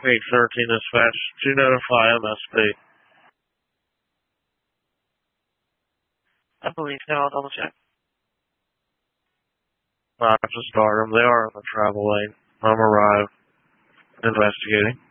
813 dispatch to notify MSP. I believe so. I'll double check. Not to start them. They are in the travel lane. I'm arrived. Investigating.